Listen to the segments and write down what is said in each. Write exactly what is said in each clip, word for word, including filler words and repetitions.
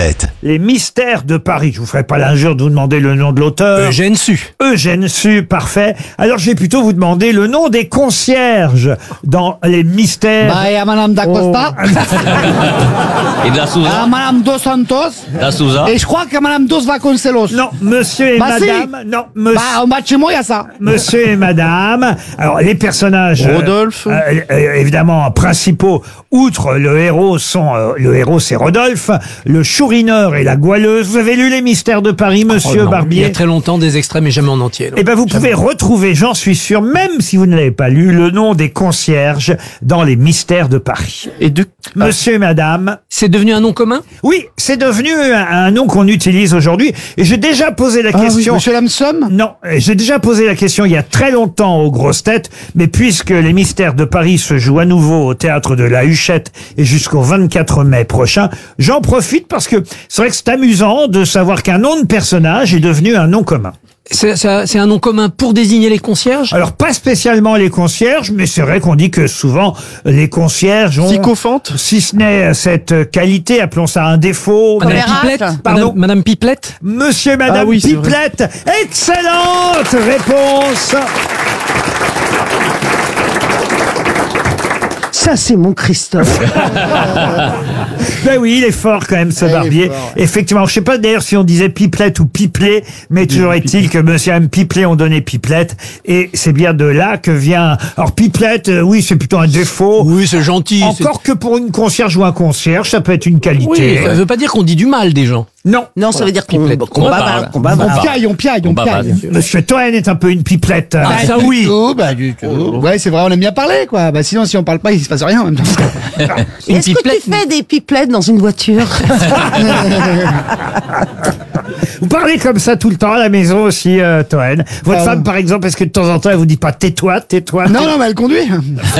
têtes. Les mystères de Paris. Je vous ferai pas l'injure de vous demander le nom de l'auteur. Eugène Sue. Eugène Sue, parfait. Alors je vais plutôt vous demander le nom des concierges dans les mystères. Bah, il y a Madame D'Acosta, Et de la Souza ah, Madame Dos Santos, La Souza et je crois que Madame Dos Vasconcelos. Non, monsieur et Bah, si. madame. Non, monsieur. Bah, au bâtiment, il y a ça. Monsieur et madame. Alors, les personnages. euh, Rodolphe. euh, euh, évidemment, principaux, outre le héros, sont. euh, le héros, c'est Rodolphe, le chourineur et la goualeuse. Vous avez lu Les Mystères de Paris, monsieur Oh non, Il y Barbier? a très longtemps, des extraits, mais jamais en entier. non. Eh ben, vous pouvez retrouver, j'en suis sûr, même si vous ne l'avez pas lu, le nom des concierges dans Les Mystères de Paris. Et de... Monsieur et madame. C'est devenu un nom commun? Oui, c'est devenu un, un nom qu'on utilise aujourd'hui. Et j'ai déjà posé la Ah, oui, question. Monsieur Lamsum. Non, j'ai déjà posé la question il y a très longtemps aux grosses têtes, mais puisque les Mystères de Paris se jouent à nouveau au théâtre de la Huchette et jusqu'au vingt-quatre mai prochain, j'en profite parce que c'est vrai que c'est amusant de savoir qu'un nom de personnage est devenu un nom commun. C'est c'est- c'est un nom commun pour désigner les concierges? Alors pas spécialement les concierges, mais c'est vrai qu'on dit que souvent les concierges ont, Sycophante? si ce n'est cette qualité, appelons ça un défaut. Madame Commérage. Pipelette? Pardon. Madame, Madame Pipelette? Monsieur et Madame Ah oui, c'est vrai. Pipelette, excellente réponse. Ça, c'est mon Christophe. Ben oui, il est fort quand même, ce il est Barbier. fort, ouais. Effectivement, je sais pas d'ailleurs si on disait Pipelette ou Pipelet, mais toujours est-il que monsieur et M. Pipelet ont donné Pipelette, et c'est bien de là que vient... Alors Pipelette, euh, oui, c'est plutôt un défaut. Oui, c'est gentil. Encore que pour une concierge ou un concierge, ça peut être une c'est- qualité. Oui, ça veut pas dire qu'on dit du mal des gens. Non. Non, ça veut dire qu'on Pipelette. qu'on On bavarde, parle. qu'on On bavarde. piaille, on piaille, on On bavade. piaille. Monsieur Toen est un peu une pipelette. Ah, ça oui. Du tout, bah, du tout. Ouais, c'est vrai, on aime bien parler, quoi. Bah, sinon, si on parle pas, il se passe rien en même temps. Une Est-ce que pipelette, tu fais des pipelettes dans une voiture? Vous parlez comme ça tout le temps à la maison aussi, euh, Toen. Votre Ah, femme, non. par exemple, est-ce que de temps en temps, elle vous dit pas tais-toi, tais-toi? Non, non, mais elle conduit.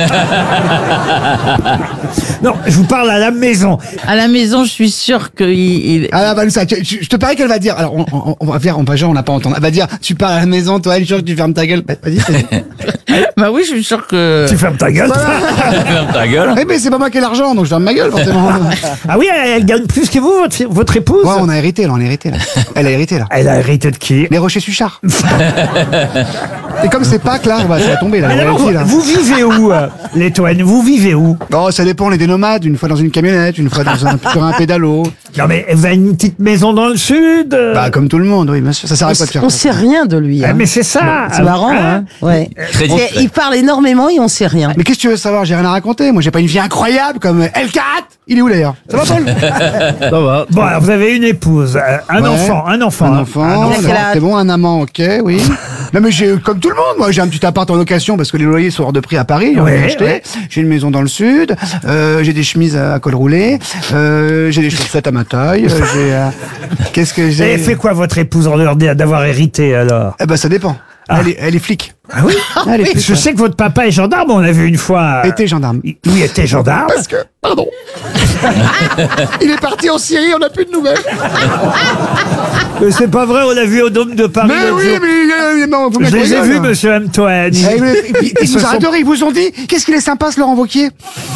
Non, je vous parle à la maison. À la maison, je suis sûre qu'il... il- Ah, bah, ça, tu- tu- je te parie qu'elle va dire, alors, on, on, on va faire, on va, genre, on n'a pas entendu. Elle va dire, tu parles à la maison, toi, elle est sûre que tu fermes ta gueule. Bah, vas-y, vas-y. Bah oui, je suis sûre que... Tu fermes ta gueule. Ferme ta gueule. Eh, mais c'est pas moi qui ai l'argent, donc je ferme ma gueule, forcément. Ah oui, elle, elle gagne plus que vous, votre, votre épouse? Ouais, on a hérité, là, on a hérité, là. Elle a hérité, là. Elle a hérité de qui? Les Rochers Suchard. Et comme c'est Pâques, là, bah, ça va tomber, là. Alors, on vous, là. vous vivez où, euh, les Toen? Vous vivez où? Oh, ça dépend, les dénomades, une fois dans une camionnette, une fois dans un, sur un pédalo. Non mais vous avez une petite maison dans le sud euh Bah, comme tout le monde, oui, bien sûr. Ça sert à quoi de faire On ça sait rien de lui. Ah, Hein. mais c'est ça. C'est marrant, hein. Ouais. Très Et discret. il parle énormément et on sait rien. Mais qu'est-ce que tu veux savoir? J'ai rien à raconter. Moi, j'ai pas une vie incroyable comme L quatre. Il est où d'ailleurs? Ça va, Paul? ça va. Bon, alors vous avez une épouse, euh, un Ouais. enfant, un enfant. Un hein. enfant. Un Il a d'accord, quel âge c'est bon, un amant, ok, oui. Non, mais j'ai, comme tout le monde, moi, j'ai un petit appart en location parce que les loyers sont hors de prix à Paris. J'en ai Ouais, acheté. ouais. J'ai une maison dans le sud. Euh, j'ai des chemises à col roulé. Euh, j'ai des chaussettes à ma taille. euh, j'ai, euh, qu'est-ce que Et j'ai? elle fait quoi votre épouse en dehors d'avoir hérité alors? Eh ben, ça dépend. Elle est, elle est flic. Ah oui. Elle est flic. Je sais que votre papa est gendarme, on l'a vu une fois. euh, Était gendarme. il- Oui, était gendarme. Parce que, pardon. Il est parti en Syrie, on n'a plus de nouvelles. Mais c'est pas vrai, on l'a vu au Dôme de Paris. Mais l'autre oui, jour. mais euh, il est mort. Vous Je mettez les ai ça, vus, là. monsieur M. Toen. Eh, mais, ils, ils- ils se nous sont- arrêtent, ils vous ont dit, qu'est-ce qu'il est sympa ce Laurent Wauquiez.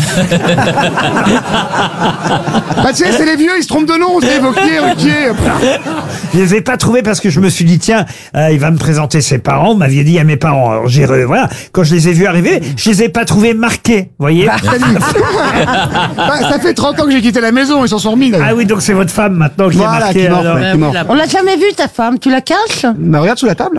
Bah tu sais, c'est les vieux, ils se trompent de nom, c'est Wauquiez, Wauquiez. Je les ai pas trouvés parce que je me suis dit tiens, euh, il va me présenter ses parents. Vous m'aviez dit à mes parents. Alors j'ai re- voilà, quand je les ai vus arriver, je les ai pas trouvés marqués. Vous voyez Bah, ça fait trente ans que j'ai quitté la maison, ils s'en sont remis. Là. Ah oui, donc c'est votre femme maintenant qui est Voilà, marquée. qui est morte, alors. ouais. Bah Qui est oui, mort. la- On l'a jamais vu ta femme, tu la caches? Bah regarde sous la table.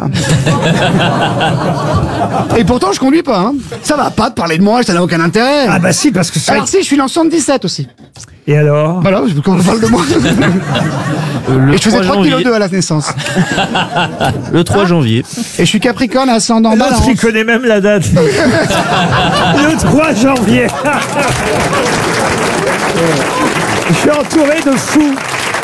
Et pourtant je conduis pas. Hein. Ça va pas de parler de moi, ça n'a aucun intérêt. Ah bah si, parce que ça. Alors si, je suis dans le soixante-dix-sept aussi. Et alors Voilà, je veux qu'on parle de moi. Le Et je faisais trois trois kilos janvier. deux à la naissance. Le trois janvier. Et je suis Capricorne ascendant L'autre, balance. il connaît même la date. Le trois janvier. Je suis entouré de fous.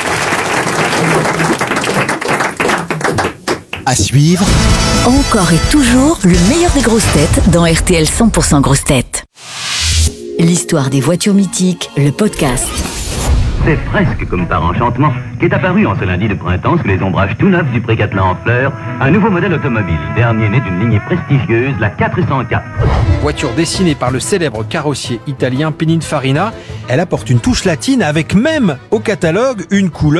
À suivre, Encore et toujours le meilleur des grosses têtes dans R T L cent pour cent grosses têtes. L'histoire des voitures mythiques, le podcast. C'est presque comme par enchantement qu'est apparu en ce lundi de printemps sous les ombrages tout neufs du Pré-Catelan en fleurs un nouveau modèle automobile, dernier né d'une lignée prestigieuse, la quatre cent quatre. Voiture dessinée par le célèbre carrossier italien Pininfarina, elle apporte une touche latine avec même au catalogue une couleur